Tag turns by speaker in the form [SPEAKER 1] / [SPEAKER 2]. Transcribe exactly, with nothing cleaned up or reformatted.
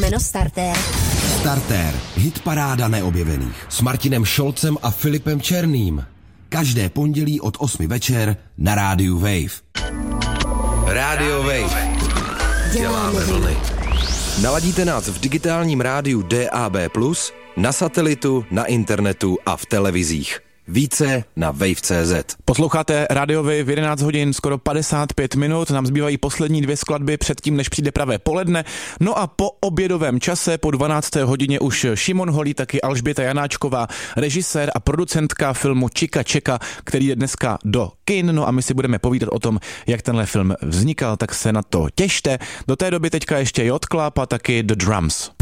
[SPEAKER 1] lomeno Startér.
[SPEAKER 2] Startér, hitparáda neobjevených. S Martinem Šolcem a Filipem Černým. Každé pondělí od osmi večer na rádiu Wave. Rádio Wave. Děláme vlny. Naladíte nás v digitálním rádiu D A B plus, na satelitu, na internetu a v televizích. Více na wave tečka cé zet.
[SPEAKER 3] Posloucháte Radio Wave v jedenáct hodin, skoro padesát pět minut. Nám zbývají poslední dvě skladby předtím, než přijde pravé poledne. No a po obědovém čase, po dvanácté hodině už Šimon Holý, taky Alžběta Janáčková, režisér a producentka filmu Čika Čeka, který je dneska do kin. No a my si budeme povídat o tom, jak tenhle film vznikal, tak se na to těšte. Do té doby teďka ještě J Club a taky The Drums.